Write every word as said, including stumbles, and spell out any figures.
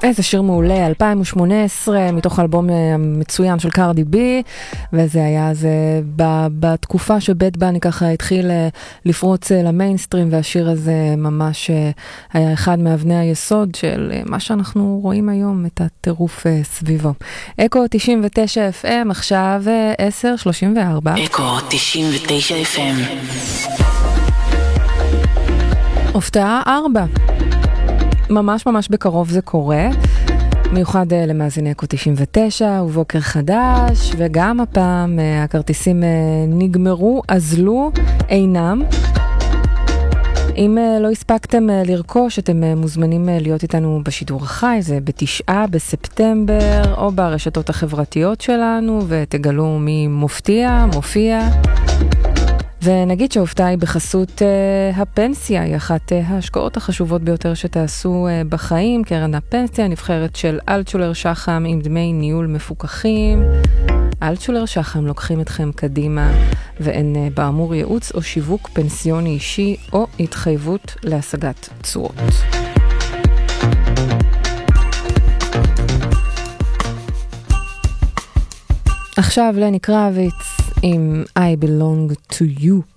איזה שיר מעולה, אלפיים ושמונה עשרה, מתוך אלבום מצוין של קארדי בי, וזה היה זה בתקופה שבית בני ככה התחיל לפרוץ למיינסטרים, והשיר הזה ממש היה אחד מאבני היסוד של מה שאנחנו רואים היום, את הטירוף סביבו. אקו תשעים ותשע אף אם, עכשיו עשר שלושים וארבע. אקו תשעים ותשע אף אם. הפתעה ארבע. ממש ממש בקרוב זה קורה, מיוחד למאזיני אקו תשעים ותשע ובוקר חדש, וגם הפעם הכרטיסים נגמרו, אזלו, אינם. אם לא הספקתם לרכוש, אתם מוזמנים להיות איתנו בשידור החי, זה בתשעה בספטמבר, או ברשתות החברתיות שלנו, ותגלו מי מופתיע, מופיע. ונגיד שההופעה היא בחסות uh, הפנסיה, היא אחת uh, ההשקעות החשובות ביותר שתעשו uh, בחיים, קרן הפנסיה, נבחרת של אלטשולר שחם עם דמי ניהול מפוקחים. אלטשולר שחם לוקחים אתכם קדימה, ואין uh, באמור ייעוץ או שיווק פנסיוני אישי או התחייבות להשגת תשואות. עכשיו לני קרביץ עם I Belong to You.